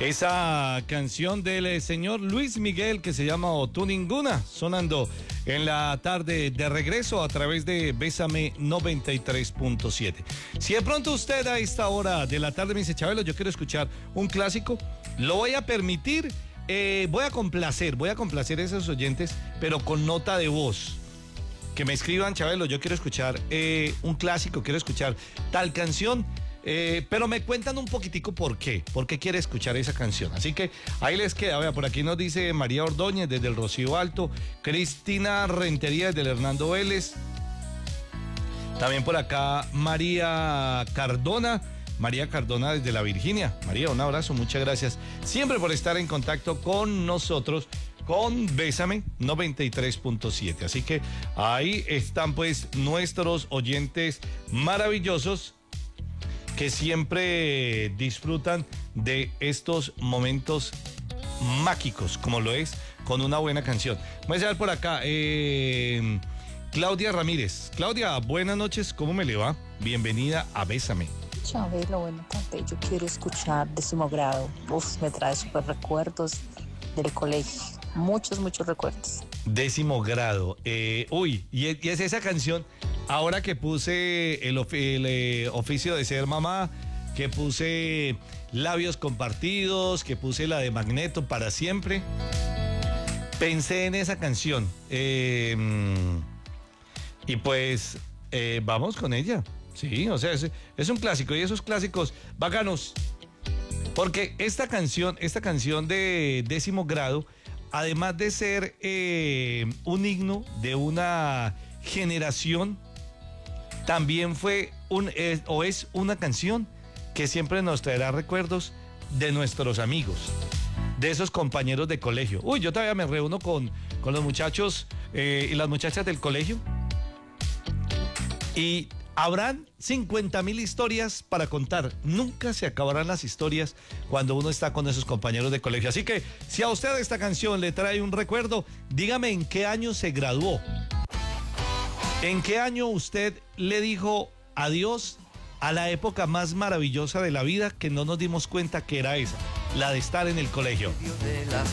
Esa canción del señor Luis Miguel que se llama O Tú Ninguna, sonando en la tarde de regreso a través de Bésame 93.7. Si de pronto usted a esta hora de la tarde me dice, Chabelo, yo quiero escuchar un clásico, lo voy a permitir, voy a complacer a esos oyentes, pero con nota de voz. Que me escriban, Chabelo, yo quiero escuchar un clásico, quiero escuchar tal canción. Pero me cuentan un poquitico por qué quiere escuchar esa canción. Así que ahí les queda. Vea, por aquí nos dice María Ordóñez desde el Rocío Alto, Cristina Rentería desde el Hernando Vélez. También por acá María Cardona desde la Virginia. María, un abrazo, muchas gracias siempre por estar en contacto con nosotros con Bésame 93.7. Así que ahí están pues nuestros oyentes maravillosos que siempre disfrutan de estos momentos mágicos, como lo es con una buena canción. Voy a ver por acá, Claudia Ramírez. Claudia, buenas noches, ¿cómo me le va? Bienvenida a Bésame. Chabelo, buenas tardes, yo quiero escuchar 10º grado. Me trae súper recuerdos del colegio, muchos recuerdos. 10º grado, y es esa canción. Ahora que puse el oficio de ser mamá, que puse labios compartidos, que puse la de Magneto para siempre, pensé en esa canción. Y pues vamos con ella. Sí, o sea, es un clásico y esos clásicos bacanos. Porque esta canción de 10º grado, además de ser un himno de una generación, también fue es una canción que siempre nos traerá recuerdos de nuestros amigos, de esos compañeros de colegio. Yo todavía me reúno con los muchachos y las muchachas del colegio y habrán 50,000 historias para contar. Nunca se acabarán las historias cuando uno está con esos compañeros de colegio. Así que si a usted esta canción le trae un recuerdo, dígame en qué año se graduó. ¿En qué año usted le dijo adiós a la época más maravillosa de la vida que no nos dimos cuenta que era esa, la de estar en el colegio?